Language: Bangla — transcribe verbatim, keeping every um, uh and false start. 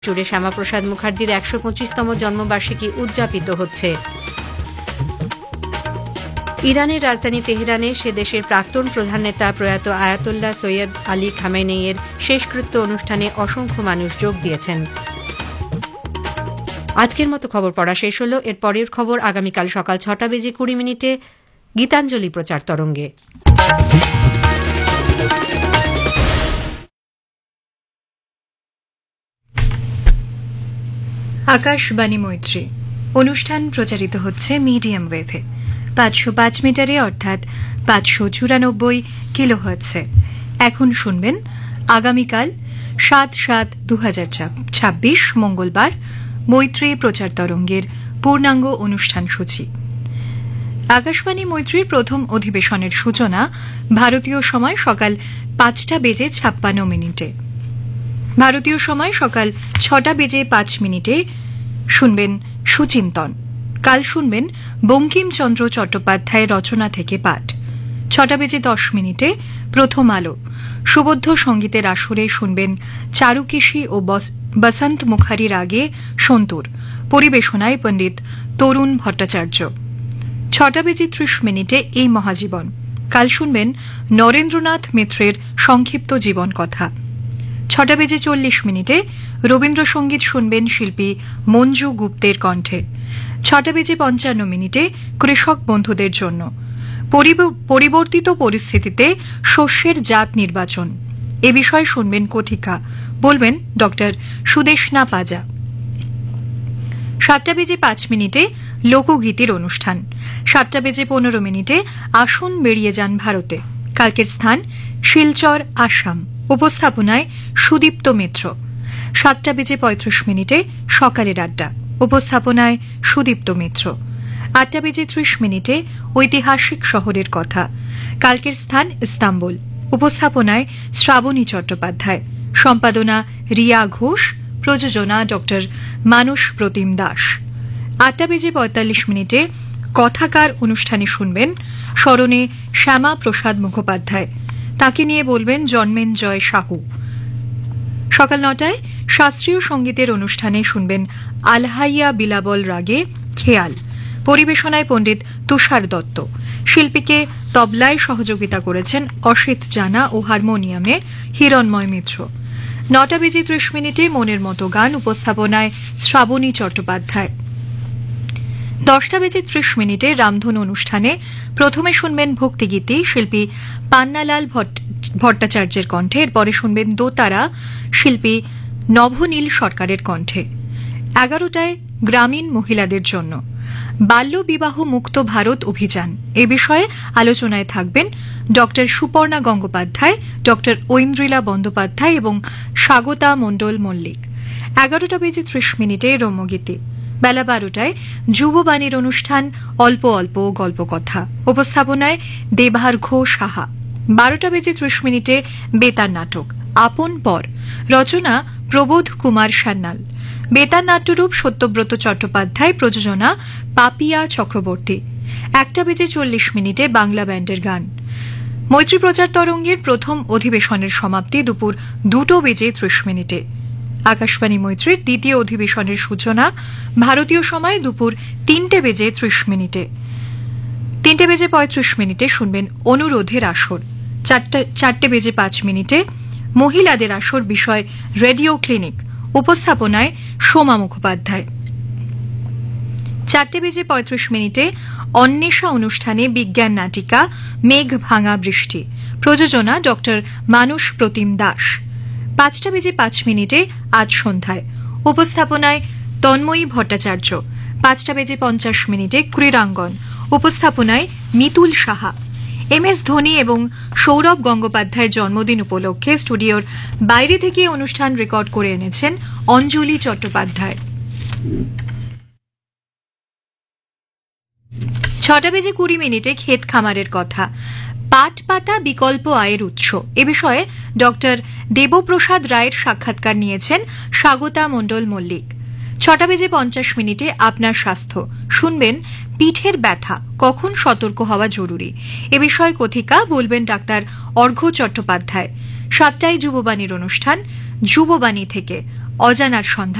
জুড়ে শ্যামাপ্রসাদ মুখার্জির একশো পঁচিশতম জন্মবার্ষিকী উদযাপিত হচ্ছে। ইরানের রাজধানী তেহরানে সে দেশের প্রাক্তন প্রধান নেতা প্রয়াত আয়াতুল্লাহ সৈয়দ আলী খামেনেইয়ের শেষকৃত্য অনুষ্ঠানে অসংখ্য মানুষ যোগ দিয়েছেন। আজকের মতো খবর পড়া শেষ হল। এর পরের খবর আগামীকাল সকাল ছটা বেজে কুড়ি মিনিটে গীতাঞ্জলি প্রচার তরঙ্গে। আকাশবাণী মৈত্রী অনুষ্ঠান প্রচারিত হচ্ছে মিডিয়াম ওয়েভে পাঁচশো পাঁচ মিটারে অর্থাৎ পাঁচশো চুরানব্বই কিলোহার্টজে। এখন শুনবেন আগামীকাল সাত সাত দু হাজার ছাব্বিশ মঙ্গলবার মৈত্রী প্রচার তরঙ্গের পূর্ণাঙ্গ অনুষ্ঠান সূচি। আকাশবাণী মৈত্রীর প্রথম অধিবেশনের সূচনা ভারতীয় সময় সকাল পাঁচটা বেজে ছাপ্পান্ন মিনিটে। ভারতীয় সময় সকাল ছটা বেজে পাঁচ মিনিটে শুনবেন সুচিন্তন। কাল শুনবেন বঙ্কিমচন্দ্র চট্টোপাধ্যায় রচনা থেকে পাঠ। ছটা বেজে দশ মিনিটে প্রথম আলো সুবদ্ধ সঙ্গীতের আসরে শুনবেন চারুকেশী ও বসন্ত মুখারির আগে সন্তুর, পরিবেশনায় পণ্ডিত তরুণ ভট্টাচার্য। ছটা বেজে ত্রিশ মিনিটে এই মহাজীবন। কাল শুনবেন নরেন্দ্রনাথ মিত্রের সংক্ষিপ্ত জীবন কথা। ছটা বেজে চল্লিশ মিনিটে রবীন্দ্রসঙ্গীত শুনবেন শিল্পী মঞ্জু গুপ্তের কণ্ঠে। ছটা বেজে পঞ্চান্ন মিনিটে কৃষক বন্ধুদের জন্য পরিবর্তিত পরিস্থিতিতে শস্যের জাত নির্বাচন এ বিষয়ে শুনবেন কথিকা, বলবেন ড সুদেশনা পাজা। সাতটা বেজে পাঁচ মিনিটে লোকগীতির অনুষ্ঠান। সাতটা বেজে পনেরো মিনিটে আসুন বেরিয়ে যান ভারতে। কালকের স্থান শিলচর, আসাম। উপস্থাপনায় সুদীপ্ত মিত্র। সাতটা বেজে পঁয়ত্রিশ মিনিটে সকালের আড্ডা। উপস্থাপনায় সুদীপ্ত মিত্র। আটটা বেজে ত্রিশ মিনিটে ঐতিহাসিক শহরের কথা। কালকের স্থান ইস্তাম্বুল। উপস্থাপনায় শ্রাবণী চট্টোপাধ্যায়। সম্পাদনা রিয়া ঘোষ। প্রযোজনা ড মানস প্রতিম দাস। আটটা বেজে পঁয়তাল্লিশ মিনিটে কথাকার অনুষ্ঠানে শুনবেন স্মরণে শ্যামা প্রসাদ মুখোপাধ্যায়। তাকে নিয়ে বলবেন জন্মেঞ্জয় সাহু। সকাল নটায় শাস্ত্রীয় সঙ্গীতের অনুষ্ঠানে শুনবেন আলহাইয়া বিলাবল রাগে খেয়াল। পরিবেশনায় পণ্ডিত তুষার দত্ত। শিল্পীকে তবলায় সহযোগিতা করেছেন অসিত জানা ও হারমোনিয়ামে হিরণময় মিত্র। নটা বেজে ত্রিশ মিনিটে মনের মতো গান। উপস্থাপনায় শ্রাবণী চট্টোপাধ্যায়। দশটা বেজে ত্রিশ মিনিটে রামধন অনুষ্ঠানে প্রথমে শুনবেন ভক্তিগীতি শিল্পী পান্নালাল ভট্টাচার্যের কণ্ঠে। এরপরে শুনবেন দোতারা শিল্পী নভনীল সরকারের কণ্ঠে। এগারোটায় গ্রামীণ মহিলাদের জন্য বাল্য বিবাহ মুক্ত ভারত অভিযান এ বিষয়ে আলোচনায় থাকবেন ড সুপর্ণা গঙ্গোপাধ্যায়, ড ঐন্দ্রিলা বন্দ্যোপাধ্যায় এবং স্বাগতা মণ্ডল মল্লিক। এগারোটা বেজে ত্রিশ মিনিটে রম্যগীতি। বেলা বারোটায় যুববাণীর অনুষ্ঠান অল্প অল্প গল্প কথা। উপস্থাপনায় দেবার্ঘ সাহা। বারোটা বেজে ত্রিশ মিনিটে বেতার নাটক আপন পর। রচনা প্রবোধ কুমার সান্যাল। বেতার নাট্যরূপ সত্যব্রত চট্টোপাধ্যায়। প্রযোজনা পাপিয়া চক্রবর্তী। একটা বেজে চল্লিশ মিনিটে বাংলা ব্যান্ডের গান। মৈত্রী প্রচার তরঙ্গের প্রথম অধিবেশনের সমাপ্তি দুপুর দুটো বেজে ত্রিশ মিনিটে। আকাশবাণী মৈত্রীর দ্বিতীয় অধিবেশনের সূচনা ভারতীয় সময় দুপুর তিনটে বেজে ত্রিশ মিনিটে। তিনটে বেজে পঁয়ত্রিশ মিনিটে শুনবেন অনুরোধের আসর। চারটে বেজে পাঁচ মিনিটে মহিলাদের আসর বিষয় রেডিও ক্লিনিক। উপস্থাপনায় সোমা মুখোপাধ্যায়। চারটে বেজে পঁয়ত্রিশ মিনিটে অন্বেষা অনুষ্ঠানে বিজ্ঞান নাটিকা মেঘ ভাঙা বৃষ্টি। প্রযোজনা ড মানস প্রতিম দাস। পাঁচটা বেজে পাঁচ মিনিটে আজ সন্ধ্যায়। উপস্থাপনায় তন্ময়ী ভট্টাচার্য। পাঁচটা বেজে পঞ্চাশ মিনিটে ক্রীড়াঙ্গন। উপস্থাপনায় মিতুল সাহা। এম এস ধোনি এবং সৌরভ গঙ্গোপাধ্যায়ের জন্মদিন উপলক্ষে স্টুডিওর বাইরে থেকে অনুষ্ঠান রেকর্ড করে এনেছেন অঞ্জলি চট্টোপাধ্যায়। ছটা বেজে কুড়ি মিনিটে ক্ষেত খামারের কথা। পাট পাতা বিকল্প আয়ের উৎস এ বিষয়ে ড দেবপ্রসাদ রায়ের সাক্ষাৎকার নিয়েছেন স্বাগতা মণ্ডল মল্লিক। ছটা বেজে পঞ্চাশ মিনিটে আপনার স্বাস্থ্য শুনবেন পিঠের ব্যথা কখন সতর্ক হওয়া জরুরি এ বিষয়ে কথিকা, বলবেন ডাক্তার অর্ঘ্য চট্টোপাধ্যায়। সাতটায় যুববাণীর অনুষ্ঠান যুববাণী থেকে অজানার সন্ধান